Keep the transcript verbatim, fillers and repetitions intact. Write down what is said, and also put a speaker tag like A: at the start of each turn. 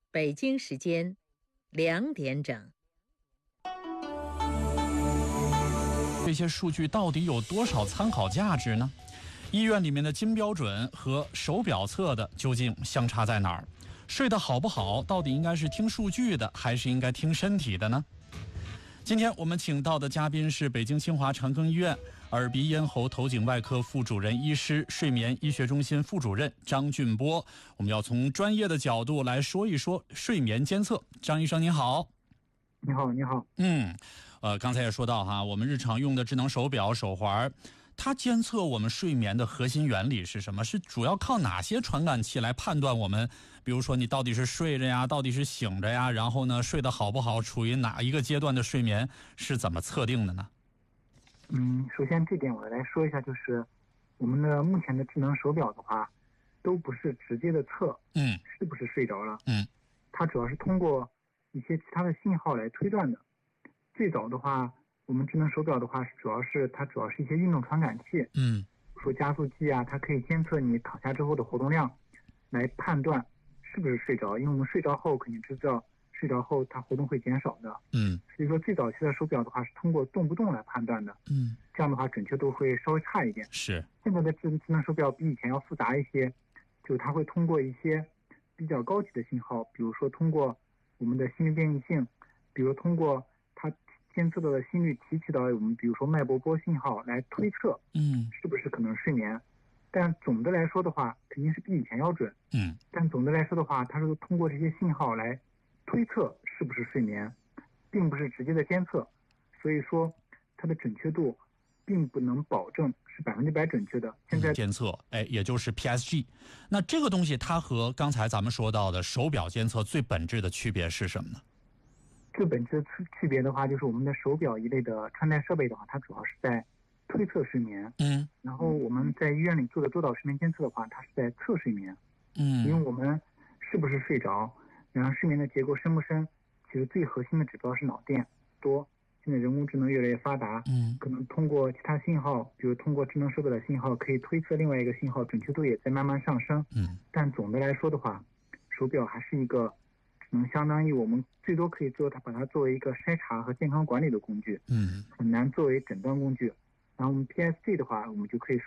A: 北京时间两点整。
B: 这些数据到底有多少参考价值呢？医院里面的金标准和手表测的究竟相差在哪儿？睡得好不好到底应该是听数据的，还是应该听身体的呢？今天我们请到的嘉宾是北京清华长庚医院耳鼻咽喉头颈外科副主任医师、睡眠医学中心副主任张俊波。我们要从专业的角度来说一说睡眠监测。张医生您好。
C: 你好，你好。
B: 嗯，呃，刚才也说到哈，我们日常用的智能手表、手环，它监测我们睡眠的核心原理是什么？是主要靠哪些传感器来判断我们，比如说你到底是睡着呀，到底是醒着呀，然后呢，睡得好不好，处于哪一个阶段的睡眠，是怎么测定的呢？
C: 嗯，首先这点我来说一下，就是我们的目前的智能手表的话，都不是直接的测，
B: 嗯，
C: 是不是睡着了，
B: 嗯，它
C: 主要是通过一些其他的信号来推断的。最早的话，我们智能手表的话，主要是它主要是一些运动传感器，
B: 嗯，
C: 说加速器啊，它可以监测你躺下之后的活动量，来判断是不是睡着。因为我们睡着后肯定知道，睡着后它活动会减少的，
B: 嗯，
C: 所以说最早期的手表的话是通过动不动来判断的，
B: 嗯，
C: 这样的话准确度会稍微差一点。
B: 是，
C: 现在的智智能手表比以前要复杂一些，就它会通过一些比较高级的信号，比如说通过我们的心率变异性，比如通过它监测到的心率提取到我们比如说脉搏波信号来推测，
B: 嗯，
C: 是不是可能睡眠。但总的来说的话，肯定是比以前要准，
B: 嗯，
C: 但总的来说的话，它是通过这些信号来推测是不是睡眠，并不是直接的监测，所以说它的准确度并不能保证是百分之百准确的。现在
B: 监测，哎，也就是 P S G。那这个东西它和刚才咱们说到的手表监测最本质的区别是什么呢？
C: 最本质的区别的话，就是我们的手表一类的穿戴设备的话，它主要是在推测睡眠，
B: 嗯，
C: 然后我们在医院里做的多导睡眠监测的话，它是在测睡眠，
B: 嗯，
C: 因为我们是不是睡着，然后睡眠的结构深不深，其实最核心的指标是脑电多。现在人工智能越来越发达，
B: 嗯，
C: 可能通过其他信号，比如通过智能手表的信号，可以推测另外一个信号，准确度也在慢慢上升。
B: 嗯，
C: 但总的来说的话，手表还是一个只能相当于我们最多可以做它，把它作为一个筛查和健康管理的工具，
B: 嗯，
C: 很难作为诊断工具。然后我们 P S G 的话，我们就可以说